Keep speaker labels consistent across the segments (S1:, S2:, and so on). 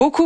S1: beaucoup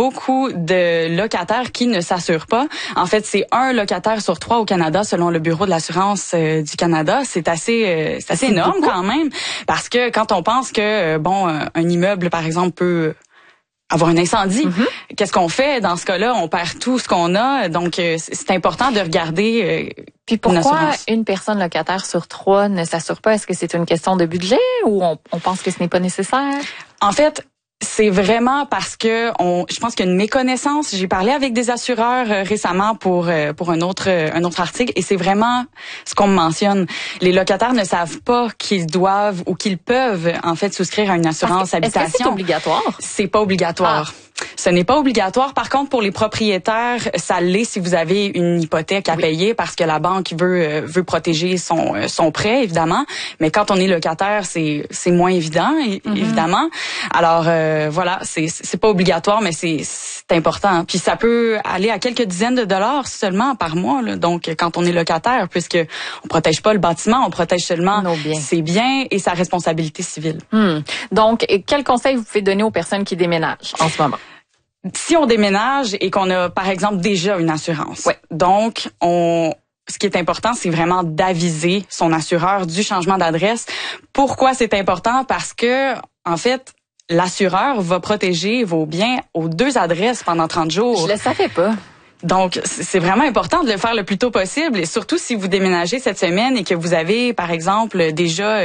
S1: de locataires qui ne s'assurent pas. En fait, c'est 1 locataire sur 3 au Canada, selon le Bureau de l'assurance du Canada. C'est assez énorme quand même, parce que quand on pense que un immeuble, par exemple, peut avoir un incendie, qu'est-ce qu'on fait dans ce cas-là? On perd tout ce qu'on a, donc c'est important de regarder.
S2: Puis pourquoi une personne locataire sur 3 ne s'assure pas? Est-ce que c'est une question de budget ou on pense que ce n'est pas nécessaire?
S1: En fait, c'est vraiment parce que je pense qu'il y a une méconnaissance. J'ai parlé avec des assureurs récemment pour un autre article, et c'est vraiment ce qu'on me mentionne. Les locataires ne savent pas qu'ils doivent ou qu'ils peuvent en fait souscrire à une assurance habitation.
S2: Est-ce que c'est obligatoire?
S1: C'est pas obligatoire. Ce n'est pas obligatoire. Par contre, pour les propriétaires, ça l'est si vous avez une hypothèque à payer, parce que la banque veut protéger son prêt, évidemment. Mais quand on est locataire, c'est moins évident, évidemment. Alors voilà, c'est pas obligatoire, mais c'est important. Puis ça peut aller à quelques dizaines de dollars seulement par mois, là. Donc quand on est locataire, puisque on protège pas le bâtiment, on protège seulement ses biens et sa responsabilité civile.
S2: Donc quel conseil vous pouvez donner aux personnes qui déménagent en ce moment?
S1: Si on déménage et qu'on a, par exemple, déjà une assurance, donc ce qui est important, c'est vraiment d'aviser son assureur du changement d'adresse. Pourquoi c'est important? Parce que, en fait, l'assureur va protéger vos biens aux 2 adresses pendant 30 jours.
S2: Je le savais pas.
S1: Donc, c'est vraiment important de le faire le plus tôt possible, et surtout si vous déménagez cette semaine et que vous avez, par exemple, déjà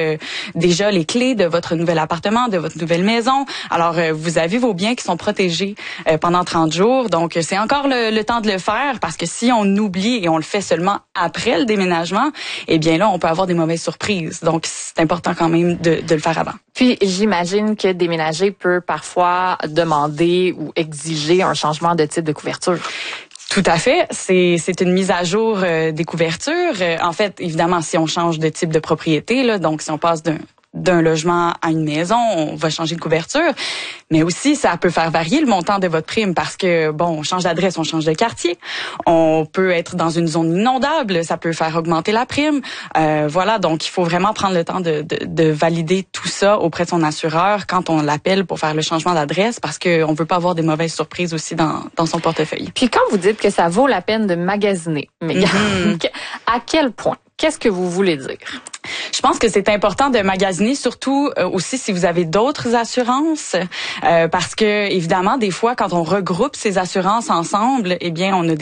S1: les clés de votre nouvel appartement, de votre nouvelle maison. Alors, vous avez vos biens qui sont protégés pendant 30 jours. Donc, c'est encore le temps de le faire, parce que si on oublie et on le fait seulement après le déménagement, eh bien là, on peut avoir des mauvaises surprises. Donc, c'est important quand même de le faire avant.
S2: Puis, j'imagine que déménager peut parfois demander ou exiger un changement de type de couverture.
S1: Tout à fait. C'est une mise à jour des couvertures. En fait, évidemment, si on change de type de propriété, là, donc si on passe d'un logement à une maison, on va changer de couverture. Mais aussi, ça peut faire varier le montant de votre prime, parce que, on change d'adresse, on change de quartier. On peut être dans une zone inondable, ça peut faire augmenter la prime. Voilà, donc il faut vraiment prendre le temps de valider tout ça auprès de son assureur quand on l'appelle pour faire le changement d'adresse, parce qu'on veut pas avoir des mauvaises surprises aussi dans son portefeuille.
S2: Puis quand vous dites que ça vaut la peine de magasiner, mais à quel point? Qu'est-ce que vous voulez dire?
S1: Je pense que c'est important de magasiner, surtout aussi si vous avez d'autres assurances, parce que évidemment, des fois, quand on regroupe ces assurances ensemble, eh bien, on a